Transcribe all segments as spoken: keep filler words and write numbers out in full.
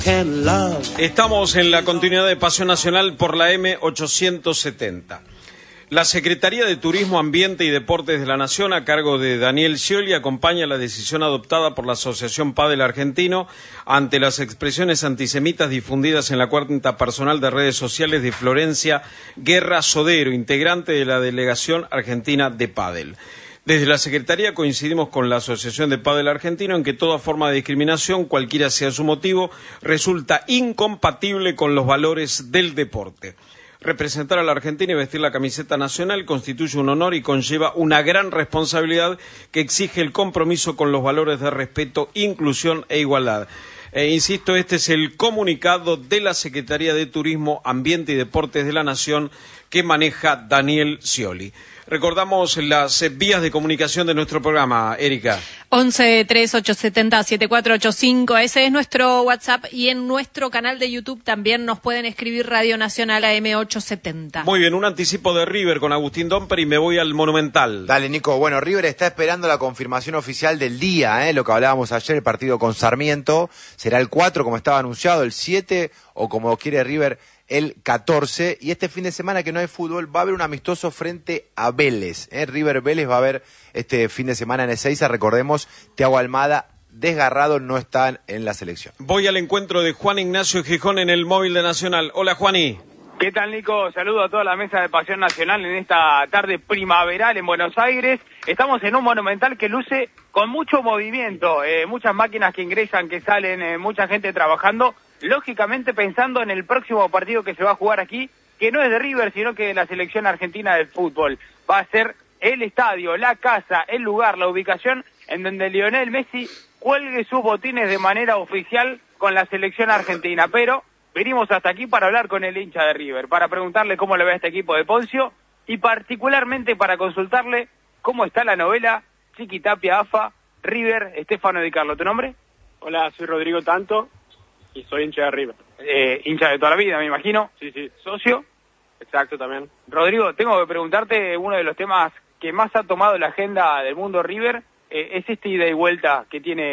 Estamos en la continuidad de Pasión Nacional por la eme ochocientos setenta. La Secretaría de Turismo, Ambiente y Deportes de la Nación, a cargo de Daniel Scioli, acompaña la decisión adoptada por la Asociación Pádel Argentino ante las expresiones antisemitas difundidas en la cuenta personal de redes sociales de Florencia Guerra Sodero, integrante de la Delegación Argentina de Pádel. Desde la Secretaría coincidimos con la Asociación de Pádel Argentino en que toda forma de discriminación, cualquiera sea su motivo, resulta incompatible con los valores del deporte. Representar a la Argentina y vestir la camiseta nacional constituye un honor y conlleva una gran responsabilidad que exige el compromiso con los valores de respeto, inclusión e igualdad. E insisto, este es el comunicado de la Secretaría de Turismo, Ambiente y Deportes de la Nación que maneja Daniel Scioli. Recordamos las vías de comunicación de nuestro programa, Erika. once, tres, ocho siete cero, siete cuatro ocho cinco, ese es nuestro WhatsApp y en nuestro canal de YouTube también nos pueden escribir Radio Nacional A M ochocientos setenta. Muy bien, un anticipo de River con Agustín Domper y me voy al Monumental. Dale, Nico. Bueno, River está esperando la confirmación oficial del día, ¿eh? Lo que hablábamos ayer, el partido con Sarmiento. Será el cuatro, como estaba anunciado, el siete, o como quiere River, el catorce, y este fin de semana que no hay fútbol va a haber un amistoso frente a Vélez, ¿eh? River Vélez va a haber este fin de semana en Ezeiza. Recordemos, Thiago Almada, desgarrado, no está en la selección. Voy al encuentro de Juan Ignacio Gijón en el móvil de Nacional. Hola, Juaní. ¿Qué tal, Nico? Saludo a toda la mesa de Pasión Nacional en esta tarde primaveral en Buenos Aires. Estamos en un Monumental que luce con mucho movimiento, eh, muchas máquinas que ingresan, que salen, eh, mucha gente trabajando, lógicamente pensando en el próximo partido que se va a jugar aquí, que no es de River, sino que de la selección argentina de fútbol. Va a ser el estadio, la casa, el lugar, la ubicación en donde Lionel Messi cuelgue sus botines de manera oficial con la selección argentina. Pero venimos hasta aquí para hablar con el hincha de River, para preguntarle cómo le ve a este equipo de Poncio y particularmente para consultarle cómo está la novela Chiquitapia A F A, River, Estefano Di Carlo. ¿Tu nombre? Hola, soy Rodrigo Tanto y soy hincha de River. Eh, hincha de toda la vida, me imagino. Sí, sí. ¿Socio? Exacto, también. Rodrigo, tengo que preguntarte, uno de los temas que más ha tomado la agenda del mundo River eh, es esta ida y vuelta que tiene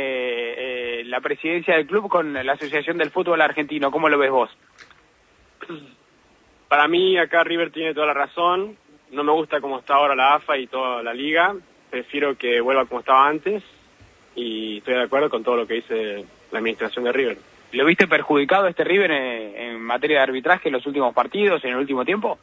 eh, la presidencia del club con la Asociación del Fútbol Argentino. ¿Cómo lo ves vos? Para mí, acá River tiene toda la razón. No me gusta cómo está ahora la A F A y toda la liga. Prefiero que vuelva como estaba antes y estoy de acuerdo con todo lo que dice la administración de River. ¿Lo viste perjudicado este River en, en materia de arbitraje en los últimos partidos, en el último tiempo?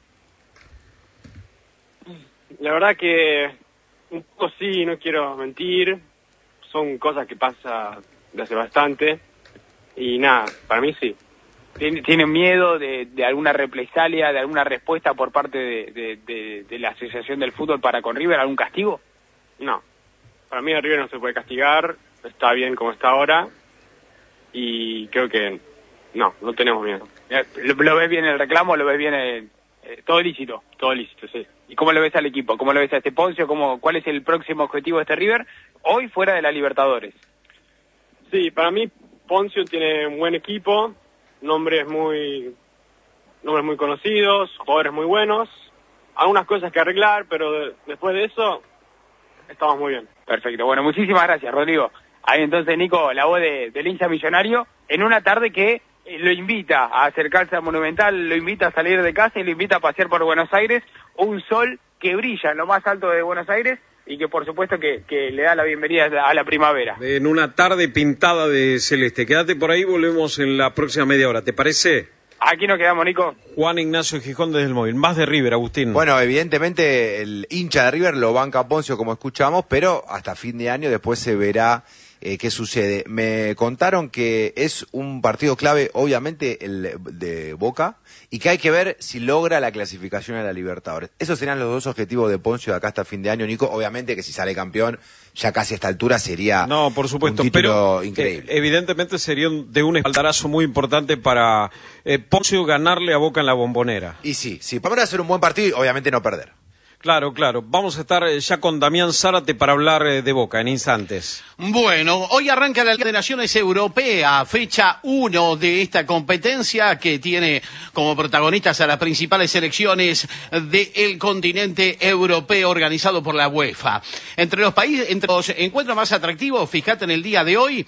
La verdad que un poco sí, no quiero mentir. Son cosas que pasan de hace bastante. Y nada, para mí sí. ¿Tienen miedo de, de alguna represalia, de alguna respuesta por parte de, de, de, de la Asociación del Fútbol para con River, algún castigo? No. Para mí a River no se puede castigar. Está bien como está ahora. Y creo que no, no tenemos miedo. ¿Lo, lo ves bien el reclamo? ¿Lo ves bien el, eh, todo lícito? Todo lícito, sí. ¿Y cómo lo ves al equipo? ¿Cómo lo ves a este Poncio? ¿Cómo, ¿Cuál es el próximo objetivo de este River hoy fuera de la Libertadores? Sí, para mí Poncio tiene un buen equipo, nombres muy, nombres muy conocidos, jugadores muy buenos, algunas cosas que arreglar, pero de, después de eso estamos muy bien. Perfecto, bueno, muchísimas gracias, Rodrigo. Ahí entonces, Nico, la voz de, del hincha millonario, en una tarde que eh, lo invita a acercarse al Monumental, lo invita a salir de casa y lo invita a pasear por Buenos Aires, un sol que brilla en lo más alto de Buenos Aires y que por supuesto que, que le da la bienvenida a la primavera. En una tarde pintada de celeste. Quédate por ahí, volvemos en la próxima media hora, ¿te parece? Aquí nos quedamos, Nico. Juan Ignacio Gijón desde el móvil. Más de River, Agustín. Bueno, evidentemente el hincha de River lo banca a Poncio como escuchamos, pero hasta fin de año después se verá eh, qué sucede. Me contaron que es un partido clave, obviamente, el de Boca, y que hay que ver si logra la clasificación a la Libertadores. Esos serían los dos objetivos de Poncio de acá hasta fin de año, Nico. Obviamente que si sale campeón, ya casi a esta altura sería no, por supuesto, un título pero increíble. Eh, evidentemente sería un, de un espaldarazo muy importante para eh, Poncio ganarle a Boca en la Bombonera. Y sí, sí, para hacer un buen partido y obviamente no perder. Claro, claro. Vamos a estar ya con Damián Zárate para hablar de Boca en instantes. Bueno, hoy arranca la Liga de Naciones Europea, fecha uno de esta competencia que tiene como protagonistas a las principales selecciones del continente europeo organizado por la UEFA. Entre los países, entre los encuentros más atractivos, fíjate en el día de hoy,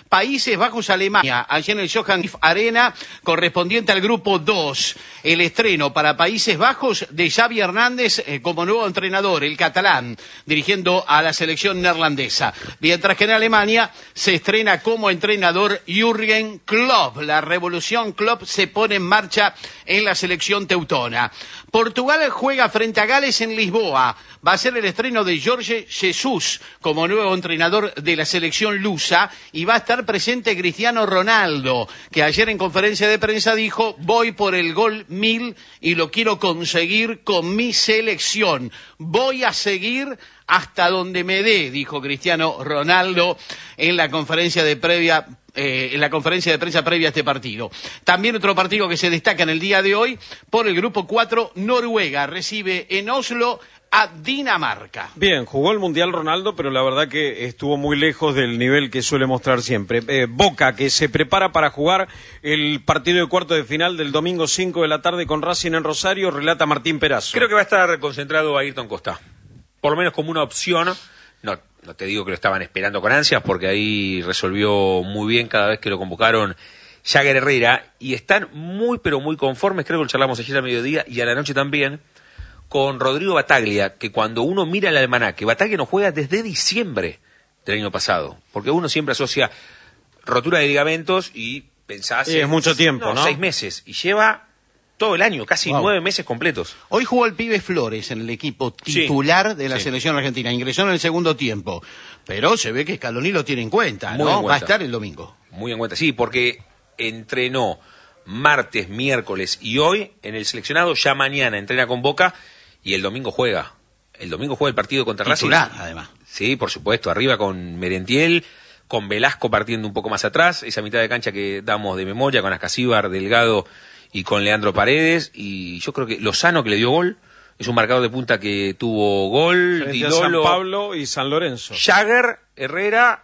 Países Bajos-Alemania, allá en el Johan Cruyff Arena, correspondiente al grupo dos. El estreno para Países Bajos de Xavi Hernández eh, como nuevo entrenador, el catalán, dirigiendo a la selección neerlandesa. Mientras que en Alemania se estrena como entrenador Jürgen Klopp. La revolución Klopp se pone en marcha en la selección teutona. Portugal juega frente a Gales en Lisboa. Va a ser el estreno de Jorge Jesus como nuevo entrenador de la selección lusa y va a estar presente Cristiano Ronaldo, que ayer en conferencia de prensa dijo: voy por el gol mil y lo quiero conseguir con mi selección. Voy a seguir hasta donde me dé, dijo Cristiano Ronaldo en la conferencia de previa Eh, en la conferencia de prensa previa a este partido. También otro partido que se destaca en el día de hoy, por el grupo cuatro, Noruega recibe en Oslo a Dinamarca. Bien, jugó el Mundial Ronaldo, pero la verdad que estuvo muy lejos del nivel que suele mostrar siempre. Eh, Boca, que se prepara para jugar el partido de cuarto de final del domingo cinco de la tarde con Racing en Rosario, relata Martín Perazo. Creo que va a estar concentrado Ayrton Costa, por lo menos como una opción. No, no te digo que lo estaban esperando con ansias, porque ahí resolvió muy bien cada vez que lo convocaron Jagger Herrera, y están muy pero muy conformes, creo que lo charlamos ayer a mediodía y a la noche también, con Rodrigo Bataglia, que cuando uno mira el almanaque, Bataglia no juega desde diciembre del año pasado, porque uno siempre asocia rotura de ligamentos y pensás... Sí, es mucho tiempo, ¿no? ¿no? Seis meses, y lleva todo el año, casi Wow. nueve meses completos. Hoy jugó el pibe Flores en el equipo titular sí, de la sí. selección argentina. Ingresó en el segundo tiempo. Pero se ve que Scaloni lo tiene en cuenta, Muy ¿no? en cuenta. Va a estar el domingo. Muy en cuenta, sí, porque entrenó martes, miércoles y hoy en el seleccionado. Ya mañana entrena con Boca y el domingo juega. El domingo juega el partido contra Racing. Titular, además. Sí, por supuesto. Arriba con Merentiel, con Velasco partiendo un poco más atrás. Esa mitad de cancha que damos de memoria con Ascasíbar, Delgado y con Leandro Paredes, y yo creo que Lozano, que le dio gol, es un marcador de punta que tuvo gol, frente Didolo, a San Pablo y San Lorenzo. Jagger, Herrera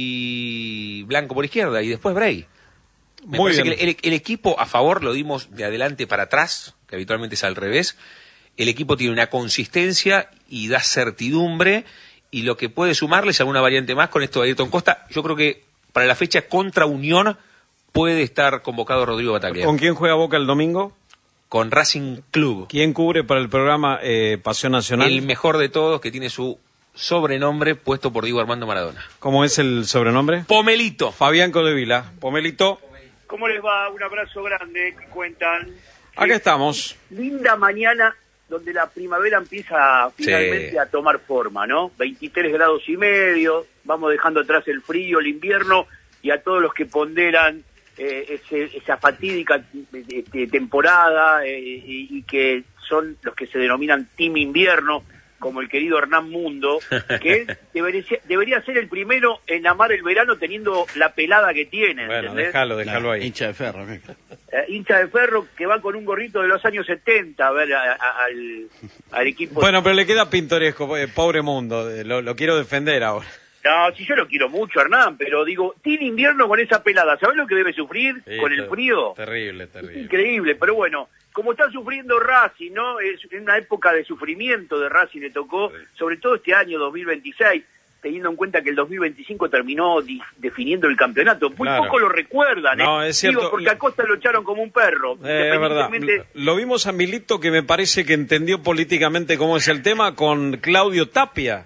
y Blanco por izquierda, y después Bray. Me Muy parece bien. que el, el equipo a favor lo dimos de adelante para atrás, que habitualmente es al revés. El equipo tiene una consistencia y da certidumbre, y lo que puede sumarle es alguna variante más con esto de Ayrton Costa. Yo creo que para la fecha contra Unión puede estar convocado Rodrigo Bataglia. ¿Con quién juega Boca el domingo? Con Racing Club. ¿Quién cubre para el programa eh, Pasión Nacional? El mejor de todos, que tiene su sobrenombre puesto por Diego Armando Maradona. ¿Cómo es el sobrenombre? Pomelito. Fabián Codevila. Pomelito. ¿Cómo les va? Un abrazo grande. ¿Qué cuentan? Acá estamos. Linda mañana donde la primavera empieza finalmente Sí. a tomar forma, ¿no? veintitrés grados y medio, vamos dejando atrás el frío, el invierno, y a todos los que ponderan eh, ese, esa fatídica eh, eh, temporada eh, y, y que son los que se denominan Team Invierno, como el querido Hernán Mundo, que él debería, debería ser el primero en amar el verano teniendo la pelada que tiene. Bueno, ¿entendés? déjalo, déjalo ahí. Hincha de ferro. ¿eh? Eh, hincha de ferro que va con un gorrito de los años setenta a ver a- a- al, al equipo. Bueno, pero le queda pintoresco, eh, pobre Mundo. eh, Lo, lo quiero defender ahora. No, si yo lo quiero mucho, Hernán, pero digo, tiene invierno con esa pelada. ¿Sabés lo que debe sufrir Sí, con el ter- frío? Terrible, terrible. Increíble, pero bueno, como está sufriendo Racing, ¿no? Es una época de sufrimiento de Racing, le tocó, Sí. sobre todo este año dos mil veintiséis, teniendo en cuenta que el dos mil veinticinco terminó di- definiendo el campeonato. Muy Claro. poco lo recuerdan, ¿eh? No, es cierto. Digo, porque a Costa lo echaron como un perro. Eh, es verdad. independientemente- Lo vimos a Milito, que me parece que entendió políticamente cómo es el tema, con Claudio Tapia.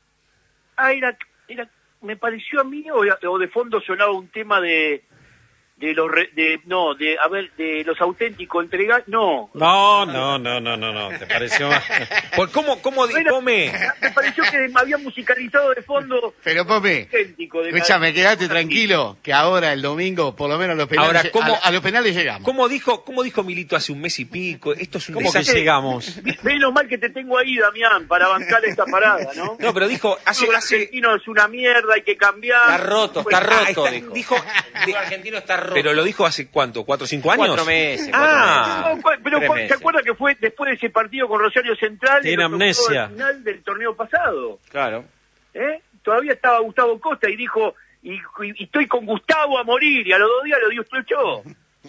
Ah, era, era, me pareció a mí, o, o de fondo sonaba un tema de, de los, re- de, no, de, a ver, de los auténticos entregados, no. No, no, no, no, no, no. ¿Te pareció más? Pues, ¿cómo, cómo di- Bueno, come? me pareció que me había musicalizado de fondo Pero, Pope, auténtico. De escúchame, la- quedate tranquilo, que ahora el domingo, por lo menos a los penales, Ahora, ¿cómo- a, a los penales llegamos. ¿Cómo dijo, cómo dijo Milito hace un mes y pico? Esto es un ¿Cómo que desastre. llegamos? Menos mal que te tengo ahí, Damián, para bancar esta parada, ¿no? No, pero dijo, hace, El hace, argentino es una mierda, hay que cambiar. Está roto, Pues, está Ah, roto, está- dijo. dijo, El argentino está roto. pero lo dijo hace cuánto, cuatro o cinco años. Cuatro meses, cuatro Ah. No, cu- pero Tres cu- meses. ¿se acuerda que fue después de ese partido con Rosario Central? Tiene y lo tocó amnesia. al final del torneo pasado. Claro. ¿Eh? Todavía estaba Gustavo Costa y dijo, y, y- y estoy con Gustavo a morir, y a los dos días lo dio expulsó.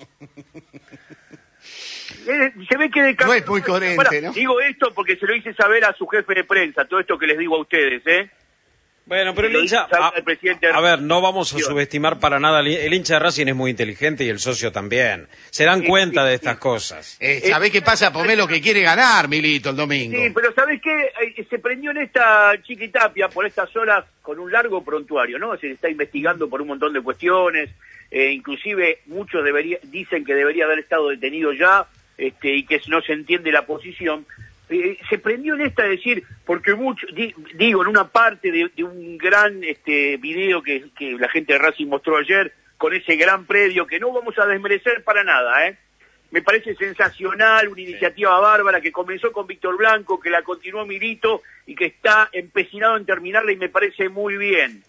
Eh, se ve que de No es muy coherente, Pará, ¿no? Digo esto porque se lo hice saber a su jefe de prensa, todo esto que les digo a ustedes, ¿eh? Bueno, pero el Lo hincha, dice a, el presidente de a ver, no vamos a Racing. subestimar para nada, el, el hincha de Racing es muy inteligente y el socio también. Se dan Sí, cuenta sí, de sí. estas cosas. Eh, ¿Sabés qué pasa, Pomelo? Que quiere ganar, Milito, el domingo. Sí, pero ¿sabés qué? Eh, Se prendió en esta Chiquitapia por estas horas con un largo prontuario, ¿no? Se está investigando por un montón de cuestiones, eh, inclusive muchos debería, dicen que debería haber estado detenido ya, este, y que no se entiende la posición. Eh, se prendió en esta de decir, porque mucho, di, digo, en una parte de, de un gran este video que, que la gente de Racing mostró ayer, con ese gran predio, que no vamos a desmerecer para nada, ¿eh? Me parece sensacional, una iniciativa bárbara que comenzó con Víctor Blanco, que la continuó Milito y que está empecinado en terminarla y me parece muy bien.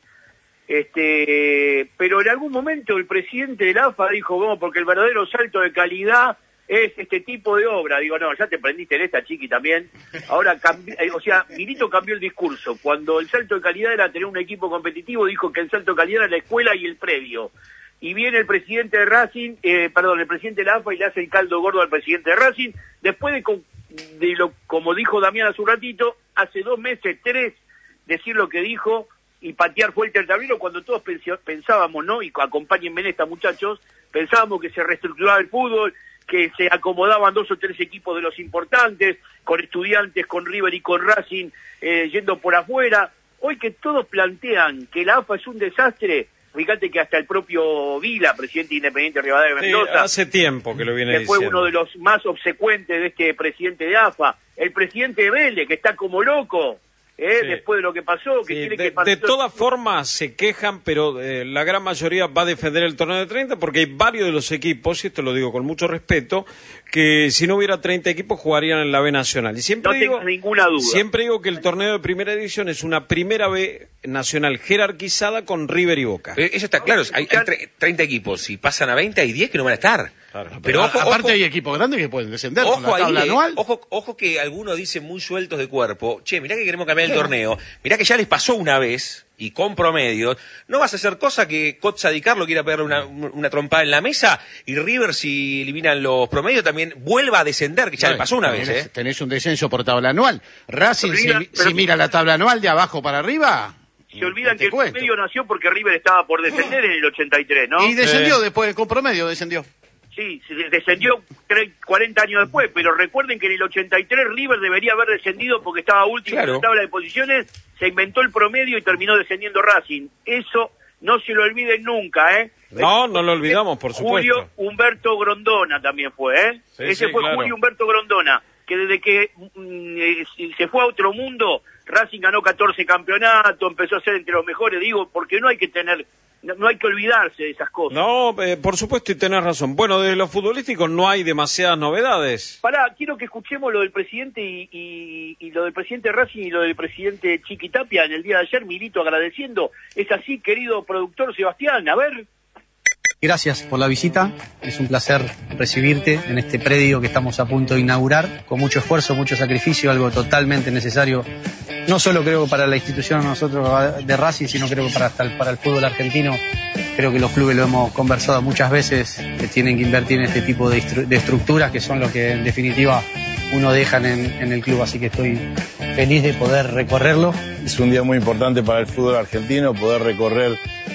Este, pero en algún momento el presidente de la A F A dijo, vamos, porque el verdadero salto de calidad es este tipo de obra. Digo, no, ya te prendiste en esta, Chiqui, también. Ahora, cambi- eh, o sea, Milito cambió el discurso. Cuando el salto de calidad era tener un equipo competitivo, dijo que el salto de calidad era la escuela y el predio. Y viene el presidente de Racing, eh, perdón, el presidente de la A F A y le hace el caldo gordo al presidente de Racing, después de, con- de lo, como dijo Damián hace un ratito, hace dos meses, tres, decir lo que dijo y patear fuerte el tablero cuando todos pens- pensábamos, ¿no? Y acompáñenme en esta, muchachos, pensábamos que se reestructuraba el fútbol, que se acomodaban dos o tres equipos de los importantes, con Estudiantes, con River y con Racing, eh, yendo por afuera. Hoy que todos plantean que la A F A es un desastre, fíjate que hasta el propio Vila, presidente Independiente Rivadavia de Sí, Mendoza, hace tiempo que lo viene que fue diciendo. uno de los más obsecuentes de este presidente de A F A, el presidente de Vélez, que está como loco, ¿eh? Sí. Después de lo que pasó, que Sí, quiere de, que pase- de todas formas se quejan, pero eh, la gran mayoría va a defender el torneo de treinta porque hay varios de los equipos, y esto lo digo con mucho respeto, que si no hubiera treinta equipos jugarían en la B Nacional. Y siempre No digo, tengas ninguna duda. siempre digo que el torneo de primera división es una primera B Nacional jerarquizada con River y Boca. Eh, Eso está claro, hay, hay tre- treinta equipos, si pasan a veinte hay diez que no van a estar. Claro. Pero ojo, Aparte ojo, hay equipos grandes que pueden descender con ojo la tabla ahí, eh, anual. ojo, ojo que algunos dicen muy sueltos de cuerpo, che, mirá que queremos cambiar el torneo, mirá que ya les pasó una vez y con promedios, no vas a hacer cosa que Cotza Di Carlo quiera pegarle una, una trompada en la mesa y River, si eliminan los promedios, también vuelva a descender, que ya No, le pasó una tenés, vez, ¿eh? Tenés un descenso por tabla anual. Racing, si, Pero- si mira la tabla anual de abajo para arriba, Se olvidan te que el cuento. promedio nació porque River estaba por descender en el ochenta y tres, ¿no? Y descendió Sí. después, con promedio descendió. Sí, se descendió tre- cuarenta años después, pero recuerden que en el ochenta y tres River debería haber descendido porque estaba último Claro. en la tabla de posiciones, se inventó el promedio y terminó descendiendo Racing. Eso no se lo olviden nunca, ¿eh? No, no lo olvidamos, por Julio supuesto. Humberto Grondona también fue, ¿eh? Sí, Ese sí, fue claro. Julio Humberto Grondona, que desde que mm, eh, se fue a otro mundo, Racing ganó catorce campeonatos, empezó a ser entre los mejores, digo, porque no hay que tener, no, no hay que olvidarse de esas cosas. No, eh, por supuesto, y tenés razón. Bueno, de lo futbolístico no hay demasiadas novedades. Pará, quiero que escuchemos lo del presidente y, y, y lo del presidente Racing y lo del presidente Chiquitapia en el día de ayer, Milito agradeciendo. Es así, querido productor Sebastián, a ver. Gracias por la visita, es un placer recibirte en este predio que estamos a punto de inaugurar, con mucho esfuerzo, mucho sacrificio, algo totalmente necesario, no solo creo para la institución nosotros de Racing, sino creo que para, hasta el, para el fútbol argentino. Creo que los clubes lo hemos conversado muchas veces, que tienen que invertir en este tipo de, de estructuras que son lo que en definitiva uno deja en, en el club, así que estoy feliz de poder recorrerlo. Es un día muy importante para el fútbol argentino poder recorrer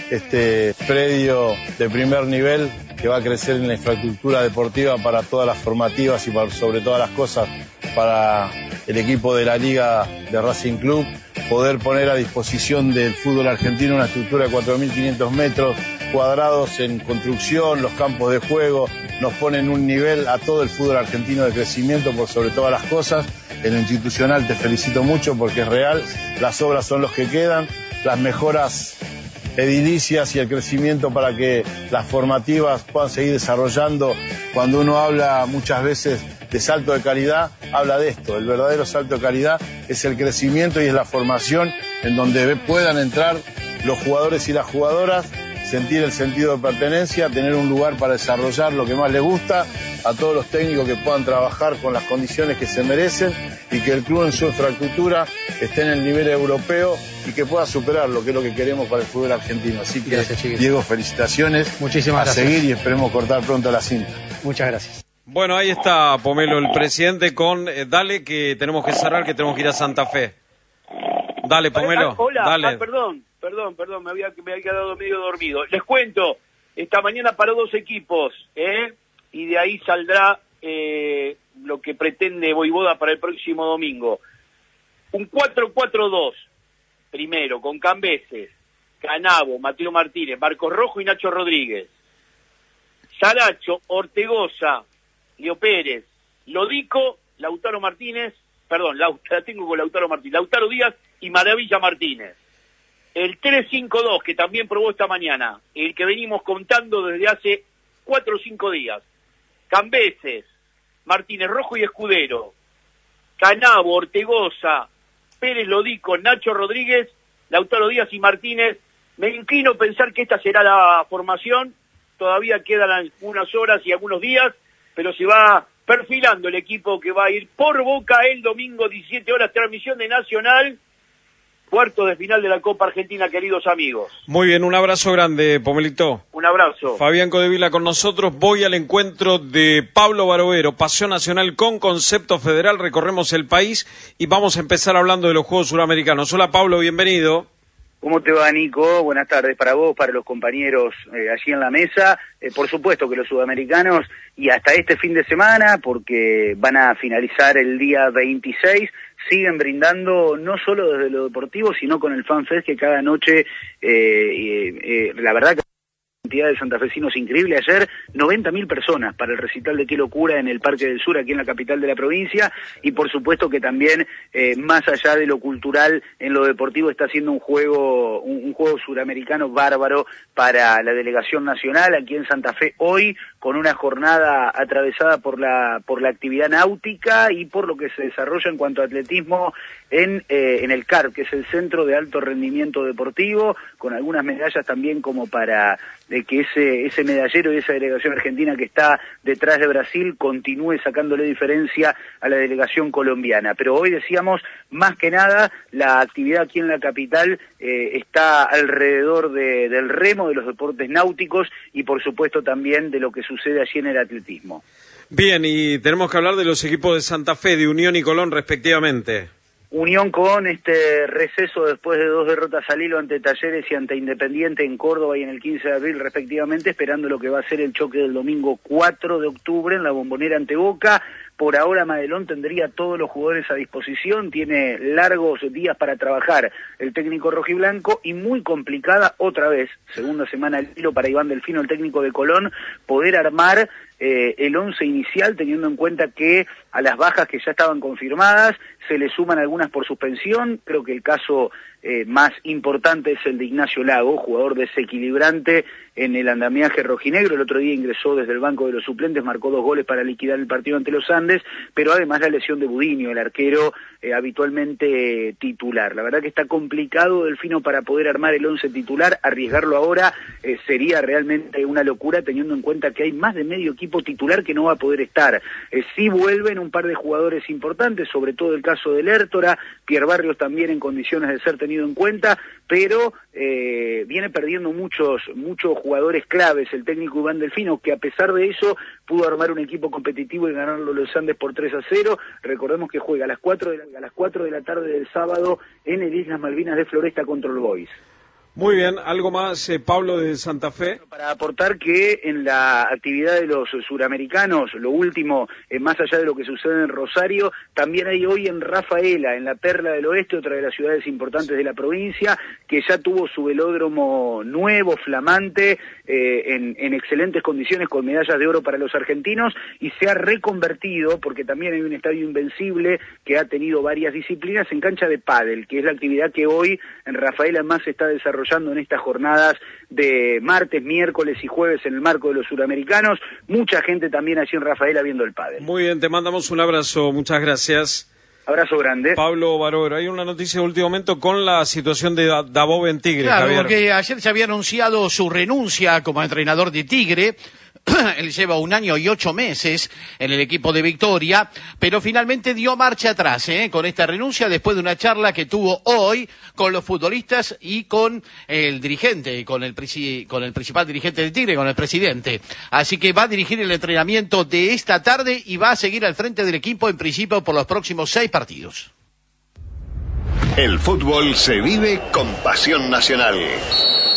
este predio de primer nivel que va a crecer en la infraestructura deportiva para todas las formativas y para, sobre todas las cosas para el equipo de la Liga de Racing Club, poder poner a disposición del fútbol argentino una estructura de cuatro mil quinientos metros cuadrados en construcción, los campos de juego, nos ponen un nivel a todo el fútbol argentino de crecimiento por sobre todas las cosas. En lo institucional te felicito mucho porque es real, las obras son los que quedan, las mejoras edilicias y el crecimiento para que las formativas puedan seguir desarrollando. Cuando uno habla muchas veces de salto de calidad, habla de esto, el verdadero salto de calidad es el crecimiento y es la formación en donde puedan entrar los jugadores y las jugadoras, sentir el sentido de pertenencia, tener un lugar para desarrollar lo que más les gusta, a todos los técnicos que puedan trabajar con las condiciones que se merecen y que el club en su infraestructura esté en el nivel europeo y que pueda superar lo que es lo que queremos para el fútbol argentino. Así que, Gracias, chiquis. Diego, felicitaciones. Muchísimas a gracias. seguir y esperemos cortar pronto la cinta. Muchas gracias. Bueno, ahí está, Pomelo, el presidente con... eh, dale, que tenemos que cerrar, que tenemos que ir a Santa Fe. Dale, Pomelo. Ah, hola, dale. Ah, perdón, perdón, perdón, me había, me había quedado medio dormido. Les cuento, esta mañana paró dos equipos, ¿eh? Y de ahí saldrá eh, lo que pretende Voivoda para el próximo domingo. Un cuatro cuatro dos, primero, con Cambeses, Canavo, Mateo Martínez, Marcos Rojo y Nacho Rodríguez. Saracho, Ortegoza, Leo Pérez, Lodico, Lautaro Martínez, perdón, la, la tengo con Lautaro Martínez, Lautaro Díaz y Maravilla Martínez. El tres cinco dos, que también probó esta mañana, el que venimos contando desde hace cuatro o cinco días. Cambeses, Martínez Rojo y Escudero, Canavo, Ortegoza, Pérez, Lodico, Nacho Rodríguez, Lautaro Díaz y Martínez. Me inclino a pensar que esta será la formación. Todavía quedan unas horas y algunos días, pero se va perfilando el equipo que va a ir por Boca el domingo, diecisiete horas, transmisión de Nacional, cuarto de final de la Copa Argentina, queridos amigos. Muy bien, un abrazo grande, Pomelito. Un abrazo. Fabián Codevila con nosotros. Voy al encuentro de Pablo Barovero, Pasión Nacional con concepto federal. Recorremos el país y vamos a empezar hablando de los Juegos Suramericanos. Hola, Pablo, bienvenido. ¿Cómo te va, Nico? Buenas tardes para vos, para los compañeros eh, allí en la mesa. Eh, por supuesto que los sudamericanos, y hasta este fin de semana, porque van a finalizar el día veintiséis, siguen brindando no solo desde lo deportivo, sino con el FanFest, que cada noche, eh, eh, eh, la verdad que la cantidad de santafesinos increíble. Ayer, noventa mil personas para el recital de Qué Locura en el Parque del Sur, aquí en la capital de la provincia, y por supuesto que también, eh, más allá de lo cultural, en lo deportivo está haciendo un juego, un, un juego suramericano bárbaro para la delegación nacional aquí en Santa Fe hoy, con una jornada atravesada por la por la actividad náutica y por lo que se desarrolla en cuanto a atletismo en eh, en el C A R P, que es el Centro de Alto Rendimiento Deportivo, con algunas medallas también como para de que ese ese medallero y esa delegación argentina que está detrás de Brasil continúe sacándole diferencia a la delegación colombiana. Pero hoy decíamos, más que nada, la actividad aquí en la capital eh, está alrededor de, del remo, de los deportes náuticos y por supuesto también de lo que sucede allí en el atletismo. Bien, y tenemos que hablar de los equipos de Santa Fe, de Unión y Colón respectivamente. Unión con este receso después de dos derrotas al hilo ante Talleres y ante Independiente en Córdoba y en el quince de abril respectivamente, esperando lo que va a ser el choque del domingo cuatro de octubre en la Bombonera ante Boca. Por ahora Madelón tendría todos los jugadores a disposición, tiene largos días para trabajar el técnico rojiblanco y muy complicada otra vez, segunda semana al hilo para Iván Delfino, el técnico de Colón, poder armar eh, el once inicial, teniendo en cuenta que a las bajas que ya estaban confirmadas se le suman algunas por suspensión. Creo que el caso eh, más importante es el de Ignacio Lago, jugador desequilibrante en el andamiaje rojinegro. El otro día ingresó desde el banco de los suplentes, marcó dos goles para liquidar el partido ante los Andes, pero además la lesión de Budiño, el arquero eh, habitualmente eh, titular. La verdad que está complicado Delfino para poder armar el once titular. Arriesgarlo ahora eh, sería realmente una locura, teniendo en cuenta que hay más de medio equipo titular que no va a poder estar. Eh, sí vuelven un par de jugadores importantes, sobre todo el caso de Lertora, Pierre Barrios también en condiciones de ser tenido en cuenta, pero eh, viene perdiendo muchos muchos jugadores claves el técnico Iván Delfino, que a pesar de eso pudo armar un equipo competitivo y ganarlo los Andes por tres a cero. Recordemos que juega a las cuatro de la, a las cuatro de la tarde del sábado en el Islas Malvinas de Floresta contra el Boys. Muy bien, ¿algo más, eh, Pablo, de Santa Fe? Para aportar que en la actividad de los suramericanos, lo último, eh, más allá de lo que sucede en Rosario, también hay hoy en Rafaela, en la Perla del Oeste, otra de las ciudades importantes de la provincia, que ya tuvo su velódromo nuevo, flamante, eh, en, en excelentes condiciones, con medallas de oro para los argentinos, y se ha reconvertido, porque también hay un estadio invencible que ha tenido varias disciplinas, en cancha de pádel, que es la actividad que hoy en Rafaela más se está desarrollando en estas jornadas de martes, miércoles y jueves en el marco de los suramericanos. Mucha gente también allí en Rafaela viendo el pádel. Muy bien, te mandamos un abrazo, muchas gracias. Abrazo grande. Pablo Barovero, hay una noticia de último momento con la situación de Dabov en Tigre, Claro, Javier. porque ayer se había anunciado su renuncia como entrenador de Tigre. Él lleva un año y ocho meses en el equipo de Victoria, pero finalmente dio marcha atrás ¿eh? con esta renuncia después de una charla que tuvo hoy con los futbolistas y con el dirigente, con el, con el principal dirigente de Tigre, con el presidente. Así que va a dirigir el entrenamiento de esta tarde y va a seguir al frente del equipo en principio por los próximos seis partidos. El fútbol se vive con Pasión Nacional.